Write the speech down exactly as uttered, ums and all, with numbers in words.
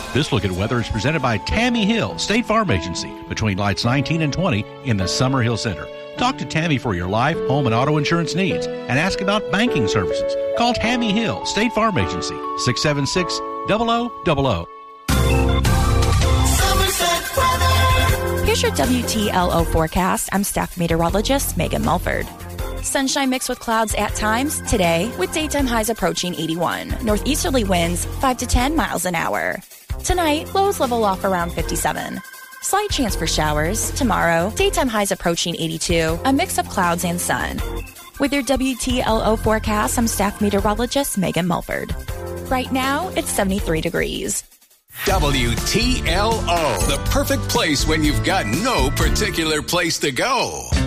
This look at weather is presented by Tammy Hill, State Farm Agency, between lights nineteen and twenty in the Summer Hill Center. Talk to Tammy for your life, home, and auto insurance needs and ask about banking services. Call Tammy Hill, State Farm Agency, six seven six, zero zero zero zero. Here's your W T L O forecast. I'm staff meteorologist Megan Mulford. Sunshine mixed with clouds at times today, with daytime highs approaching eighty-one. Northeasterly winds five to ten miles an hour. Tonight, lows level off around fifty-seven. Slight chance for showers. Tomorrow, daytime highs approaching eighty-two, a mix of clouds and sun. With your W T L O forecast, I'm staff meteorologist Megan Mulford. Right now, it's seventy-three degrees. W T L O, the perfect place when you've got no particular place to go.